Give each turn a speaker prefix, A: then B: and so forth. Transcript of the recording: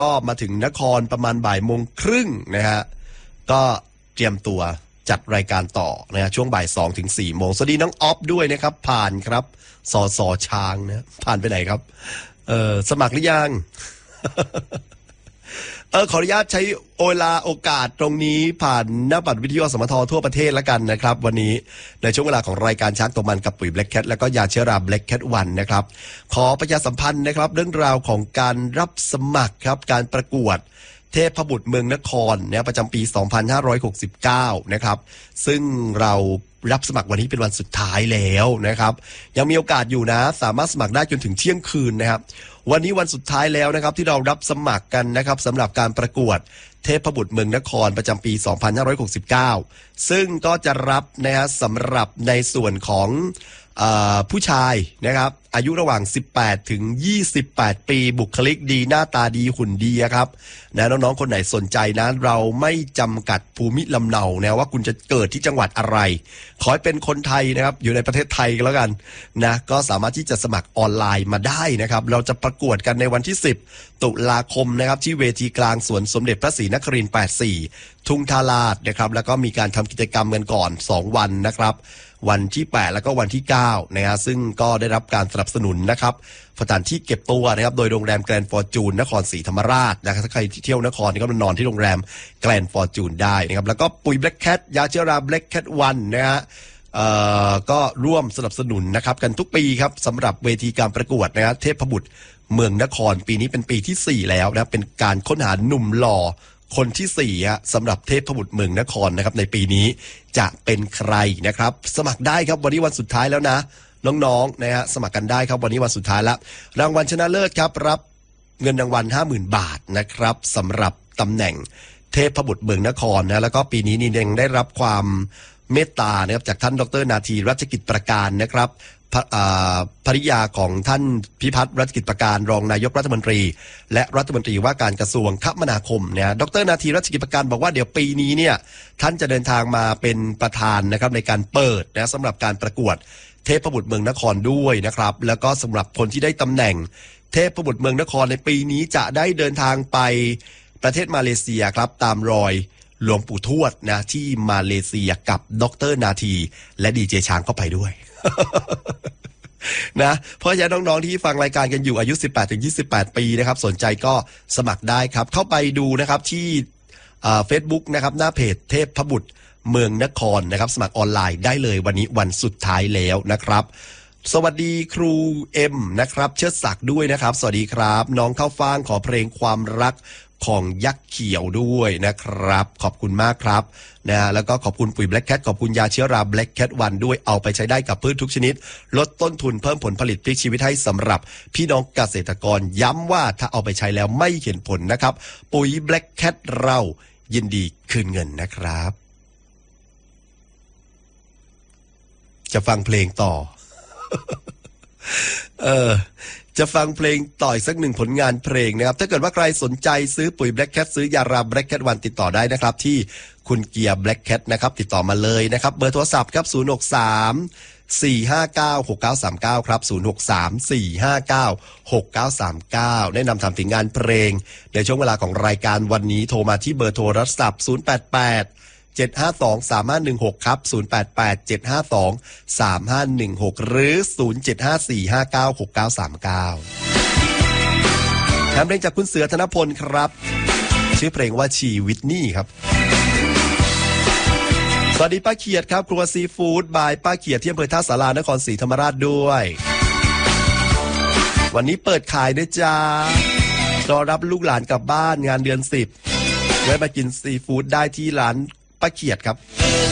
A: ก็มาถึงนครประมาณบ่ายโมงครึ่งนะฮะก็เตรียมตัวจัดรายการต่อนะฮะช่วงบ่าย2 ถึง 4 โมงสวัสดีน้องออฟด้วยนะครับผ่านครับสอช้างนะผ่านไปไหนครับสมัครหรือยัง ขออนุญาตใช้โอกาสตรงนี้ผ่านหน้าบัตรวิทยุอสมททั่วประเทศแล้วกันนะครับวันนี้ในช่วงเวลาของรายการช้างตกมันกับปุ๋ย Black Cat แล้วก็ยาเชื้อรา Black Cat 1นะครับขอประชาสัมพันธ์นะครับเรื่องราวของการรับสมัครครับการประกวดเทพบุตรเมืองนครเนี่ยประจำปี 2569 นะครับซึ่งเรารับสมัครวันนี้เป็นวันสุดท้ายแล้วนะครับยังมีโอกาสอยู่นะสามารถสมัครได้จนถึงเที่ยงคืนนะครับวันนี้วันสุดท้ายแล้วนะครับที่เรารับสมัครกันนะครับสำหรับการประกวดเทพบุตรเมืองนครประจำปี 2569 ซึ่งก็จะรับนะฮะสำหรับในส่วนของผู้ชายนะครับอายุระหว่าง18 ถึง 28 ปีบุคลิกดีหน้าตาดีหุ่นดีครับนะน้องๆคนไหนสนใจนะเราไม่จำกัดภูมิลำเนานะว่าคุณจะเกิดที่จังหวัดอะไรขอให้เป็นคนไทยนะครับอยู่ในประเทศไทยก็แล้วกันนะก็สามารถที่จะสมัครออนไลน์มาได้นะครับเราจะประกวดกันในวันที่10 ตุลาคมนะครับที่เวทีกลางสวนสมเด็จพระศรีนครินทร์ 84 ทุ่งทาราชนะครับแล้วก็มีการทำกิจกรรมกันก่อน2 วันนะครับวันที่8แล้วก็วันที่9นะฮะซึ่งก็ได้รับการสนับสนุนนะครับสถานที่เก็บตัวนะครับโดยโรงแรมแกรนด์ฟอร์จูนนครศรีธรรมราชนะครับถ้าใครที่เที่ยวนครนี่ก็มานอนที่โรงแรมแกรนด์ฟอร์จูนได้นะครับแล้วก็ปุ๋ย Black Cat ยาเชื้อรา Black Cat 1นะฮะก็ร่วมสนับสนุนนะครับกันทุกปีครับสำหรับเวทีการประกวดนะฮะเทพบุตรเมืองนครปีนี้เป็นปีที่4แล้วนะเป็นการค้นหาหนุ่มหล่อคนที่4ฮะสำหรับเทพบุตรเมืองนครนะครับในปีนี้จะเป็นใครนะครับสมัครได้ครับวันนี้วันสุดท้ายแล้วนะน้องๆนะฮะสมัครกันได้ครับวันนี้วันสุดท้ายแล้วรางวัลชนะเลิศครับรับเงินรางวัล 50,000 บาทนะครับสำหรับตำแหน่งเทพบุตรเมืองนครนะแล้วก็ปีนี้นี่ยังได้รับความเมตตานะครับจากท่านดร.นาทีรัชกิจประการนะครับภริยาของท่านพิพัฒน์รัชกิจประการรองนายกรัฐมนตรีและรัฐมนตรีว่าการกระทรวงคมนาคมเนี่ยดร.นาทีรัชกิจประการบอกว่าเดี๋ยวปีนี้เนี่ยท่านจะเดินทางมาเป็นประธานนะครับในการเปิดนะสำหรับการประกวดเทพบุตรเมืองนครด้วยนะครับแล้วก็สำหรับคนที่ได้ตำแหน่งเทพบุตรเมืองนครในปีนี้จะได้เดินทางไปประเทศมาเลเซียครับตามรอยหลวงปู่ทวดนะที่มาเลเซียกับดร.นาทีและดีเจช้างเข้าไปด้วย นะเพราะฉะนั้นน้องๆที่ฟังรายการกันอยู่อายุ 18-28 ปีนะครับสนใจก็สมัครได้ครับเข้าไปดูนะครับที่Facebook นะครับหน้าเพจเทพบุตรเมืองนครนะครับสมัครออนไลน์ได้เลยวันนี้วันสุดท้ายแล้วนะครับสวัสดีครูเอ็มนะครับเชิดศักดิ์ด้วยนะครับสวัสดีครับน้องเข้าฟ่างขอเพลงความรักของยักษ์เขียวด้วยนะครับขอบคุณมากครับนะแล้วก็ขอบคุณปุ๋ย Black Cat ขอบคุณยาเชื้อรา Black Cat 1ด้วยเอาไปใช้ได้กับพืชทุกชนิดลดต้นทุนเพิ่มผลผลิตพลิกชีวิตให้สำหรับพี่น้องเกษตรกรย้ำว่าถ้าเอาไปใช้แล้วไม่เห็นผลนะครับปุ๋ย Black Cat เรายินดีคืนเงินนะครับจะฟังเพลงต่อ จะฟังเพลงต่ออีกสักหนึ่งผลงานเพลงนะครับถ้าเกิดว่าใครสนใจซื้อปุ๋ย Black Cat ซื้อยารา Black Cat 1ติดต่อได้นะครับที่คุณเกียร์ Black Cat นะครับติดต่อมาเลยนะครับเบอร์โทรศัพท์ครับ063-459-6939ครับ063-459-6939แนะนำทำถึงงานเพลงในช่วงเวลาของรายการวันนี้โทรมาที่เบอร์โทรศัพท์088-752-3516ครับ088-752-3516หรือ0754596939แถมเพลงจากคุณเสือธนพลครับชื่อเพลงว่าชีวิตนี่ครับสวัสดีป้าเขียดครับครัวซีฟู้ดบายป้าเขียดที่อำเภอท่าสารานครศรีธรรมราชด้วยวันนี้เปิดขายด้วยจ้ารอรับลูกหลานกลับบ้านงานเดือน10ไว้มากินซีฟู้ดได้ที่ร้านป้าเขียดครับ